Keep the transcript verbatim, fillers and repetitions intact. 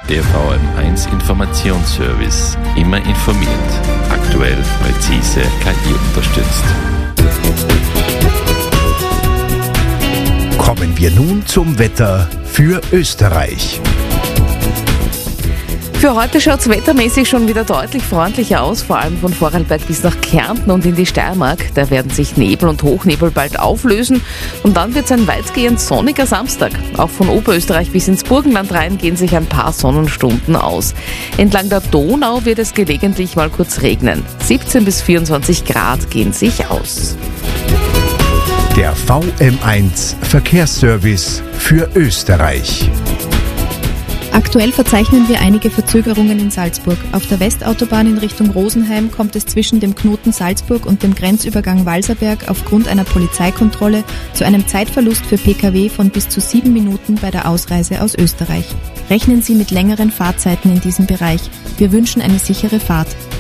Der V M eins Informationsservice. Immer informiert. Aktuell, präzise, K I unterstützt. Kommen wir nun zum Wetter für Österreich. Für heute schaut es wettermäßig schon wieder deutlich freundlicher aus, vor allem von Vorarlberg bis nach Kärnten und in die Steiermark. Da werden sich Nebel und Hochnebel bald auflösen und dann wird es ein weitgehend sonniger Samstag. Auch von Oberösterreich bis ins Burgenland rein gehen sich ein paar Sonnenstunden aus. Entlang der Donau wird es gelegentlich mal kurz regnen. siebzehn bis vierundzwanzig Grad gehen sich aus. Der V M eins Verkehrsservice für Österreich. Aktuell verzeichnen wir einige Verzögerungen in Salzburg. Auf der Westautobahn in Richtung Rosenheim kommt es zwischen dem Knoten Salzburg und dem Grenzübergang Walserberg aufgrund einer Polizeikontrolle zu einem Zeitverlust für Pkw von bis zu sieben Minuten bei der Ausreise aus Österreich. Rechnen Sie mit längeren Fahrzeiten in diesem Bereich. Wir wünschen eine sichere Fahrt.